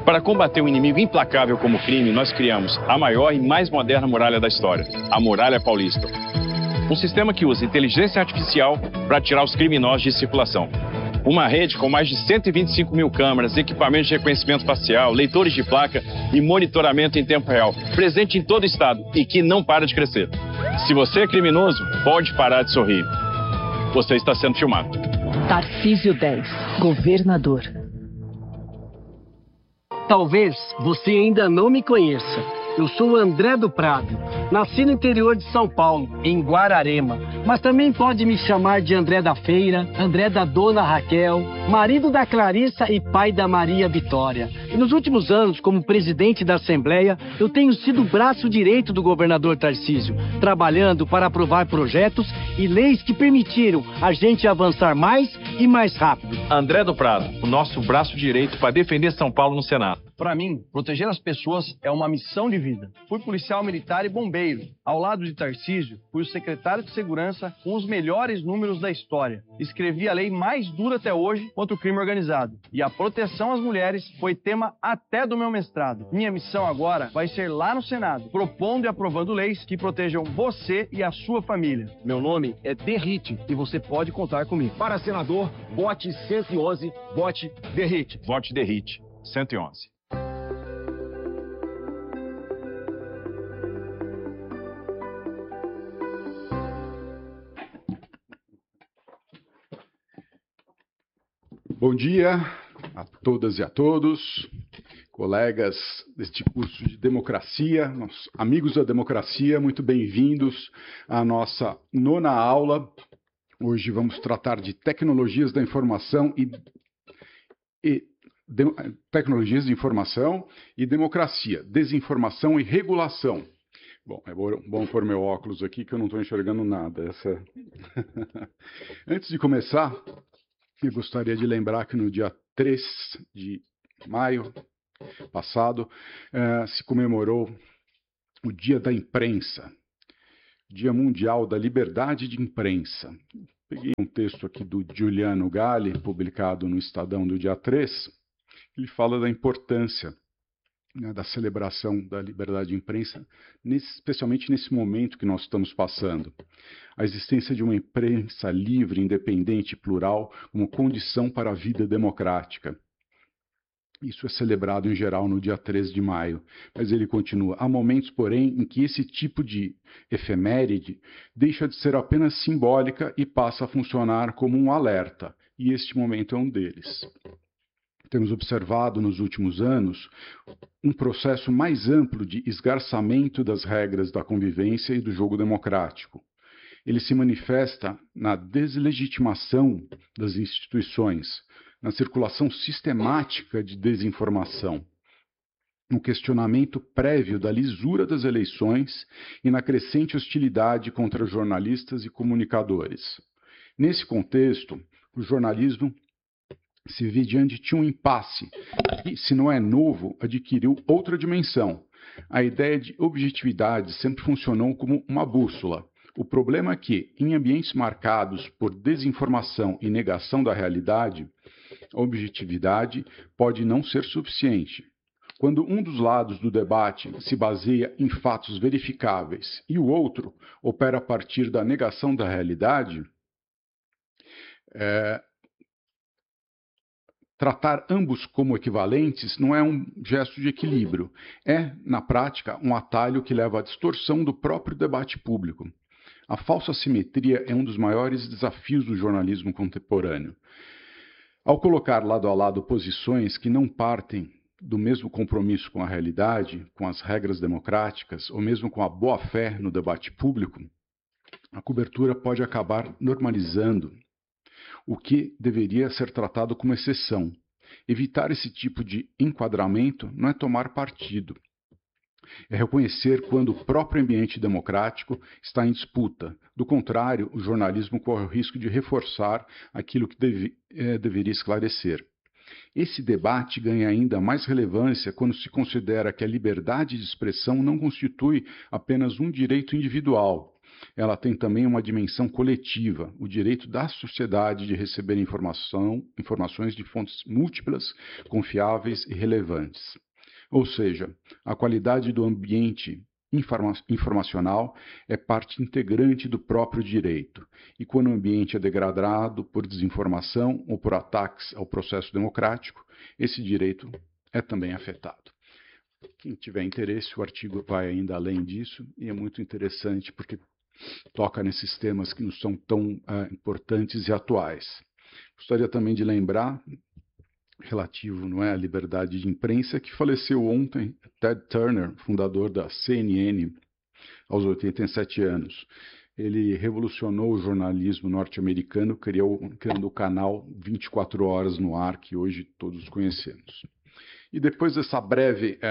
Para combater um inimigo implacável como o crime, nós criamos a maior e mais moderna muralha da história, a Muralha Paulista. Um sistema que usa inteligência artificial para tirar os criminosos de circulação. Uma rede com mais de 125 mil câmeras, equipamentos de reconhecimento facial, leitores de placa e monitoramento em tempo real, presente em todo o estado e que não para de crescer. Se você é criminoso, pode parar de sorrir. Você está sendo filmado. Tarcísio 10, governador. Talvez você ainda não me conheça. Eu sou André do Prado. Nasci no interior de São Paulo, em Guararema. Mas também pode me chamar de André da Feira, André da Dona Raquel, marido da Clarissa e pai da Maria Vitória. E nos últimos anos, como presidente da Assembleia, eu tenho sido o braço direito do governador Tarcísio, trabalhando para aprovar projetos e leis que permitiram a gente avançar mais e mais rápido. André do Prado, o nosso braço direito para defender São Paulo no Senado. Para mim, proteger as pessoas é uma missão de vida. Fui policial militar e bombeiro. Ao lado de Tarcísio, fui o secretário de segurança com os melhores números da história. Escrevi a lei mais dura até hoje contra o crime organizado. E a proteção às mulheres foi tema até do meu mestrado. Minha missão agora vai ser lá no Senado, propondo e aprovando leis que protejam você e a sua família. Meu nome é Derrite e você pode contar comigo. Para senador, vote 111, vote Derrite. Vote Derrite, 111. Bom dia a todas e a todos, colegas deste curso de democracia, nossos amigos da democracia, muito bem-vindos à nossa 9ª aula. Hoje vamos tratar de tecnologias da informação tecnologias de informação e democracia, desinformação e regulação. Bom, é bom pôr meu óculos aqui que eu não estou enxergando nada. Antes de começar, eu gostaria de lembrar que no dia 3 de maio passado se comemorou o Dia da Imprensa, Dia Mundial da Liberdade de Imprensa. Peguei um texto aqui do Giuliano Galli, publicado no Estadão do dia 3, ele fala da importância da celebração da liberdade de imprensa, especialmente nesse momento que nós estamos passando. A existência de uma imprensa livre, independente e plural como condição para a vida democrática. Isso é celebrado em geral no dia 13 de maio, mas ele continua. Há momentos, porém, em que esse tipo de efeméride deixa de ser apenas simbólica e passa a funcionar como um alerta, e este momento é um deles. Temos observado nos últimos anos um processo mais amplo de esgarçamento das regras da convivência e do jogo democrático. Ele se manifesta na deslegitimação das instituições, na circulação sistemática de desinformação, no questionamento prévio da lisura das eleições e na crescente hostilidade contra jornalistas e comunicadores. Nesse contexto, o jornalismo se vê diante de um impasse que, se não é novo, adquiriu outra dimensão. A ideia de objetividade sempre funcionou como uma bússola. O problema é que, em ambientes marcados por desinformação e negação da realidade, a objetividade pode não ser suficiente. Quando um dos lados do debate se baseia em fatos verificáveis e o outro opera a partir da negação da realidade, tratar ambos como equivalentes não é um gesto de equilíbrio. É, na prática, um atalho que leva à distorção do próprio debate público. A falsa simetria é um dos maiores desafios do jornalismo contemporâneo. Ao colocar lado a lado posições que não partem do mesmo compromisso com a realidade, com as regras democráticas, ou mesmo com a boa-fé no debate público, a cobertura pode acabar normalizando o que deveria ser tratado como exceção. Evitar esse tipo de enquadramento não é tomar partido. É reconhecer quando o próprio ambiente democrático está em disputa. Do contrário, o jornalismo corre o risco de reforçar aquilo que deveria esclarecer. Esse debate ganha ainda mais relevância quando se considera que a liberdade de expressão não constitui apenas um direito individual. ela tem também uma dimensão coletiva, o direito da sociedade de receber informações de fontes múltiplas, confiáveis e relevantes. Ou seja, a qualidade do ambiente informacional é parte integrante do próprio direito, e quando o ambiente é degradado por desinformação ou por ataques ao processo democrático, esse direito é também afetado. Quem tiver interesse, o artigo vai ainda além disso, e é muito interessante porque toca nesses temas que nos são tão importantes e atuais. Gostaria também de lembrar, relativo à liberdade de imprensa, que faleceu ontem Ted Turner, fundador da CNN, aos 87 anos. Ele revolucionou o jornalismo norte-americano, criando o canal 24 horas no ar, que hoje todos conhecemos. E depois dessa breve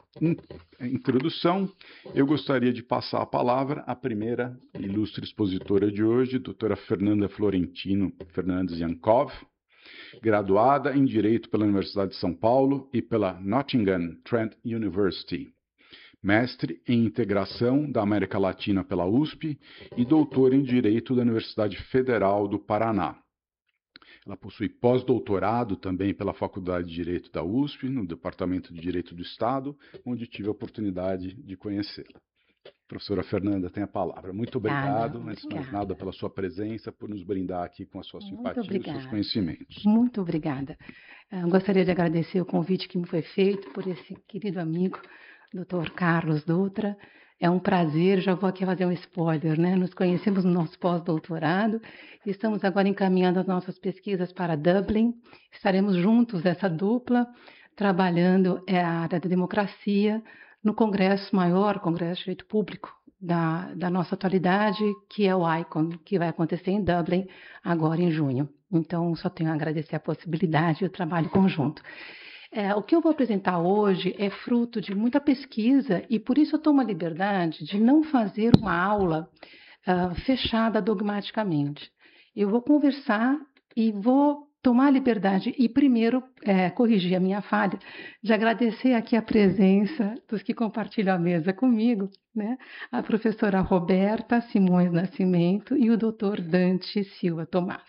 introdução, eu gostaria de passar a palavra à primeira ilustre expositora de hoje, doutora Fernanda Florentino Fernandes Yankov, graduada em Direito pela Universidade de São Paulo e pela Nottingham Trent University, mestre em Integração da América Latina pela USP e doutora em Direito da Universidade Federal do Paraná. Ela possui pós-doutorado também pela Faculdade de Direito da USP, no Departamento de Direito do Estado, onde tive a oportunidade de conhecê-la. Professora Fernanda, tem a palavra. Muito obrigado, antes de mais nada, pela sua presença, por nos brindar aqui com a sua simpatia e os seus conhecimentos. Muito obrigada. Gostaria de agradecer o convite que me foi feito por esse querido amigo, Dr. Carlos Dutra. É um prazer, já vou aqui fazer um spoiler, né? Nos conhecemos no nosso pós-doutorado e estamos agora encaminhando as nossas pesquisas para Dublin. Estaremos juntos, essa dupla, trabalhando a área da democracia no Congresso Maior, Congresso de Direito Público da nossa atualidade, que é o ICON, que vai acontecer em Dublin agora em junho. Então, só tenho a agradecer a possibilidade e o trabalho conjunto. O que eu vou apresentar hoje é fruto de muita pesquisa e por isso eu tomo a liberdade de não fazer uma aula fechada dogmaticamente. Eu vou conversar e vou tomar a liberdade e primeiro corrigir a minha falha de agradecer aqui a presença dos que compartilham a mesa comigo, né? A professora Roberta Simões Nascimento e o doutor Dante Silva Tomás.